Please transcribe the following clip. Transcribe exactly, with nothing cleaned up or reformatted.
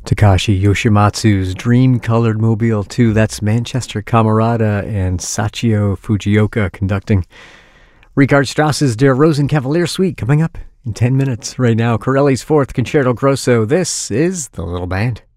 Takashi Yoshimatsu's Dream-Colored Mobile two. That's Manchester Camerata and Sachio Fujioka conducting. Richard Strauss's Der Rosenkavalier Suite coming up in ten minutes right now. Corelli's Fourth Concerto Grosso. This is The Little Band.